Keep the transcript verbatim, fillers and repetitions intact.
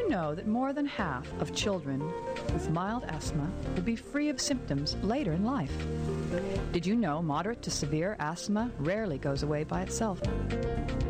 you know that more than half of children with mild asthma will be free of symptoms later in life? Did you know moderate to severe asthma rarely goes away by itself?